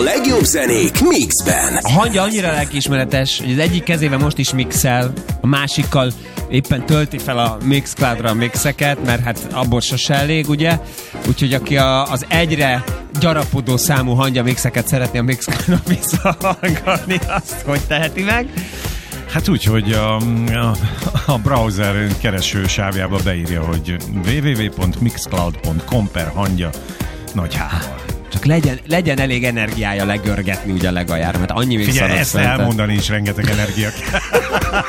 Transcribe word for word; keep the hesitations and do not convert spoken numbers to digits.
legjobb zenék mixben. A hangja annyira lelkiismeretes, hogy az egyik kezével most is mixel, a másikkal éppen tölti fel a Mixcloudra a mixeket, mert hát abból sose elég, ugye? Úgyhogy aki a, az egyre gyarapodó számú hangya mixeket szeretné a Mixcloudra visszahallgatni, azt hogy teheti meg? Hát úgy, hogy a, a, a browser kereső sávjába beírja, hogy double-u double-u double-u pont mixcloud pont com per hangya nagy hával. Csak legyen, legyen elég energiája legörgetni ugye a legaljára, mert annyi még Figyelj, szarok ezt szerintem. elmondani is rengeteg energia.